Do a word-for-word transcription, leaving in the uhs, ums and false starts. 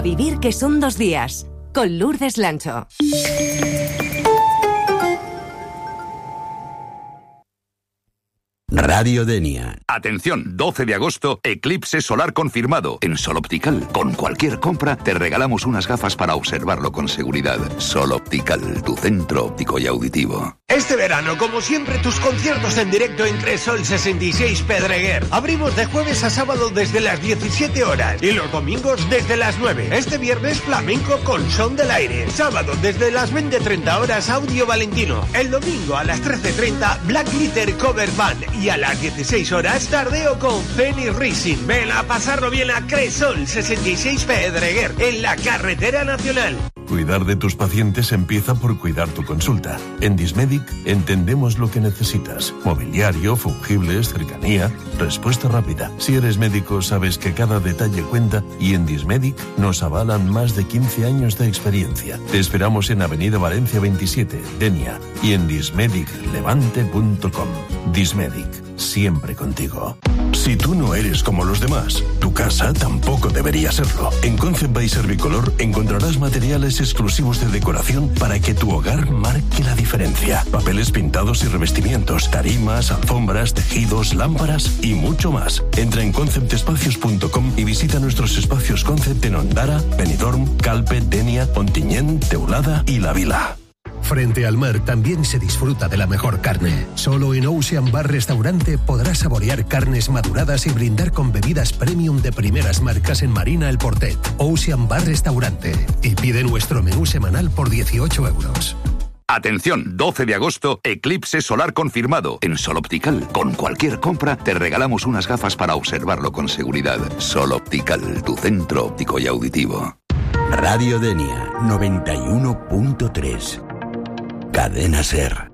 vivir que son dos días. Con Lourdes Lancho. Radio Denia. Atención, doce de agosto, eclipse solar confirmado. En Sol Optical, con cualquier compra, te regalamos unas gafas para observarlo con seguridad. Sol Optical, tu centro óptico y auditivo. Este verano, como siempre, tus conciertos en directo en Cresol sesenta y seis Pedreguer. Abrimos de jueves a sábado desde las diecisiete horas y los domingos desde las nueve. Este viernes, flamenco con Son del Aire. Sábado desde las veinte treinta horas, Audio Valentino. El domingo a las trece treinta, Black Glitter Cover Band. Y a las dieciséis horas, tardeo con Penny Racing. Ven a pasarlo bien a Cresol sesenta y seis Pedreguer, en la carretera nacional. Cuidar de tus pacientes empieza por cuidar tu consulta. En Dismedic entendemos lo que necesitas. Mobiliario, fungibles, cercanía, respuesta rápida. Si eres médico, sabes que cada detalle cuenta y en Dismedic nos avalan más de quince años de experiencia. Te esperamos en Avenida Valencia veintisiete, Denia, y en dismedic levante punto com. Dismedic, siempre contigo. Si tú no eres como los demás, tu casa tampoco debería serlo. En Concept by Servicolor encontrarás materiales exclusivos de decoración para que tu hogar marque la diferencia. Papeles pintados y revestimientos, tarimas, alfombras, tejidos, lámparas y mucho más. Entra en concept espacios punto com y visita nuestros espacios Concept en Ondara, Benidorm, Calpe, Denia, Ontinyent, Teulada y La Vila. Frente al mar también se disfruta de la mejor carne. Solo en Ocean Bar Restaurante podrás saborear carnes maduradas y brindar con bebidas premium de primeras marcas en Marina El Portet. Ocean Bar Restaurante. Y pide nuestro menú semanal por dieciocho euros. Atención, doce de agosto, eclipse solar confirmado. En Sol Optical, con cualquier compra, te regalamos unas gafas para observarlo con seguridad. Sol Optical, tu centro óptico y auditivo. Radio Denia, noventa y uno punto tres. Cadena Ser.